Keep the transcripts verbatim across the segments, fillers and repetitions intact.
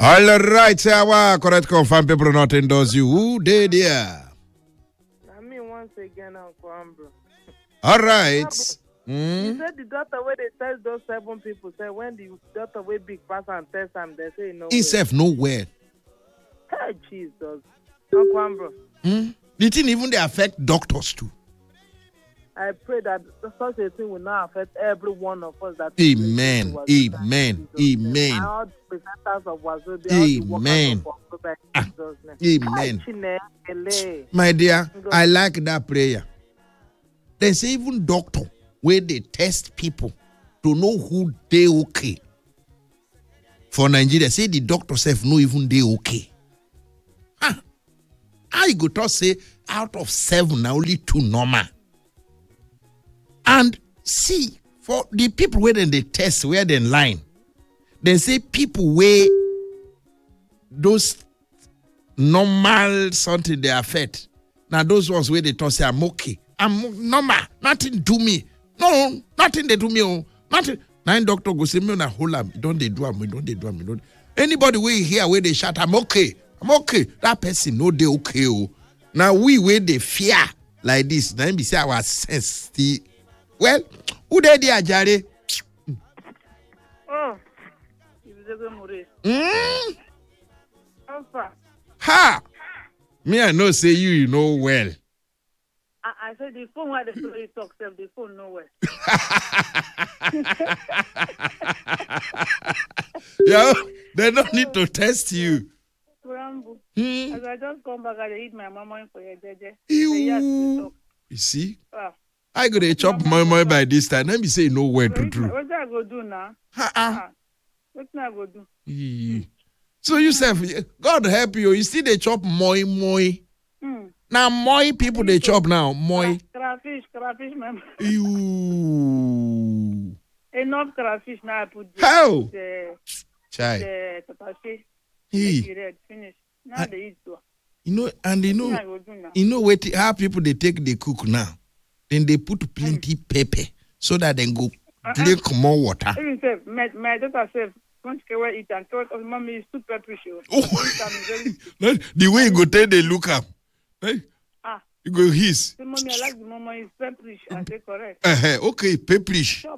All right, say our correct confirm people not endorse you. Who did there? I mean, once again, Uncle Ambro. All right. Mm? He Mm? said the doctor where they test those seven people say when the doctor way big pass and test them, they say no. He said nowhere. Hey, Jesus. Uncle Ambro. Mm? It didn't even they affect doctors too. I pray that such a thing will not affect every one of us. That Amen. Amen. Amen. All the presenters of Wazobia, Amen. All the workers of Ah. Amen. Amen. My dear, I like that prayer. There's even doctor where they test people to know who they okay. For Nigeria, say the doctor self know even they okay. Huh? How you go to say out of seven, now only two normal. And see, for the people where then they test, where they line, they say people where those normal something they affect. Now those ones where they talk say I'm okay. I'm normal. Nothing do me. No, nothing they do me. Oh, nothing. Nine doctor go say me na hold am. Don't they do am? Don't they do am? Don't. Anybody where here where they shout I'm okay. I'm okay. That person know they okay. Oh. Now we where they fear like this. Then be say our sense the well, who they there, Jare? Oh, you will Mm? Alpha. Ha! Me I know say you you know well. I, I said the phone where the story talk self, the phone nowhere. Yo, they don't need to test you. Rambo. Hmm? As I just come back, I eat my mama for your jeje. You, you see? Ah. I go to chop my money by this time. Let me say no word to do. What I go do now? Uh-uh. What I go do? Hmm. So you say, God help you. You see they chop moi moi. Hmm. Now moi people they chop now. Moi. Crayfish, crayfish, man. You. Enough crayfish now I put How? the Chai. the tatashi. He. Red finish. Now they eat too. You know, and you know, What I go do now? you know what? How people they take the cook now? Then they put plenty pepper so that they go drink more water. Even say my my daughter said, "Don't care eat and thought of mommy is too peppery." Oh, the way you go tell they look up, eh? Ah, you go hiss. say mommy, I like the mama is peppery. I say correct. Uh-huh. Okay, pepperish. Chop.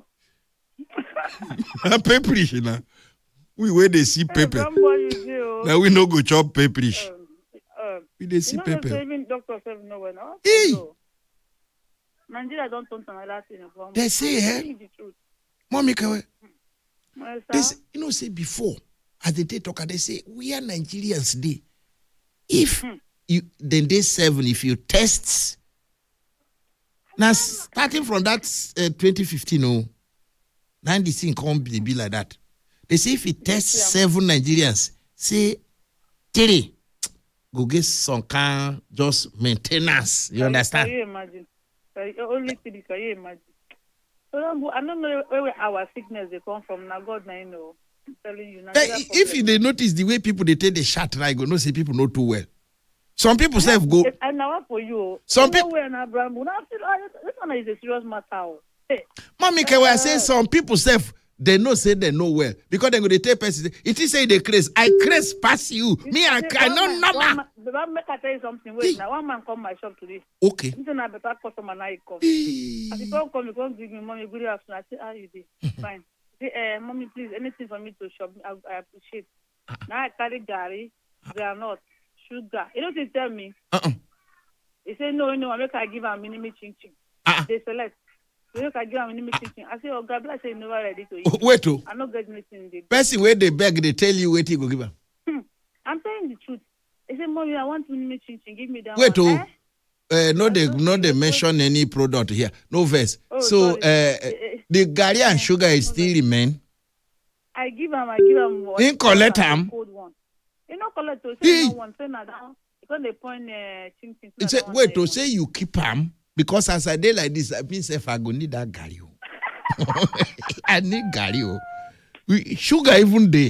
Pepperish now. We where they see pepper. Hey, boy, you do, oh. Now we no go chop pepperish. Um, um, We they see you know, pepper. so even doctor said no one. No, Hey. no. Nigeria don't turn to another thing. They say, eh? The truth. Mommy, can My they son, say, you know, say before, as they take talk, they say, we are Nigerians day. If Hmm. you, then day seven, if you test, now starting from that uh, twenty fifteen, oh, ninety thing can't be, be like that. They say if you test yeah. seven Nigerians, say three, go get some kind just maintenance. You Can understand? Can you imagine? Can you, only three, can you imagine? So I don't know where our sickness they come from. Now God, I know. I'm telling you. Hey, if you, they notice the way people they take the shot, right, go no say people know too well. Some people say go. And now for you. Some people. This one is a serious matter. Hey. Mommy, can I say some people say they know say they know well because they go they take person. It is say they craze. I craze pass you. Me I I know number. But make I tell you something. Wait, now one man come my shop today. Okay. Something I better customer now he come. As he come come, he come give me mommy good afternoon. I say how you dey? Fine. Say, eh, mommy, please, anything for me to shop, I, I appreciate. Now I carry gari, granite, sugar. You know what he tell me? Uh-uh. He say no, no, I make I give him minimi ching ching. Uh-uh. They select. They make I give him minimi ching ching. I say, oh God bless you, never ready to eat. Oh, wait, oh. I not get anything. They person where they beg, they tell you wait you go give them. Hmm. I'm telling the truth. He say, mommy, I want minimi ching ching. Give me that Wait, one. oh. Eh? Uh, no, they no they mention any product here. No verse. Oh, so uh, sorry. the gari and sugar is still remain. I give him, I give him one. In collect him. Cold one. You know, collect to say no one. Say na down. Because they point uh, ching ching. It say, wait to say you keep him because as I day like this, I mean if I go need that gari. I need gari. We sugar even there.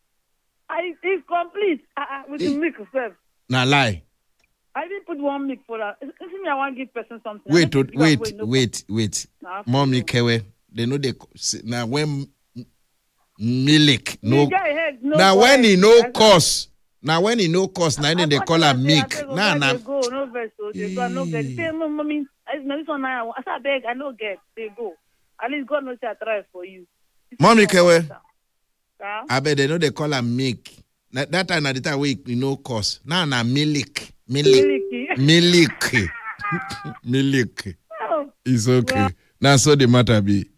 I it's complete. Uh, uh, with the milk itself. Nah lie. I didn't put one milk for that. If me, I want to give person something. Wait, wait, wait, no wait, wait. Nah, Mommy Kewe, they know they now when milk. No. The guy had no Now when he no That's cost, now when he no cost, now then they call her milk. Nah, nah. They go, no verse, so they go, no get. Say, no, mommy, I know this one now. I said, beg, I no get. They go. At least God knows I try for you. Mommy, Kewe. Yeah? I bet they know they call her milk. That, that time at the time we you know cost. Now now milk. Milk. Milk. Milk. Oh. It's okay. Well, Now so the matter be.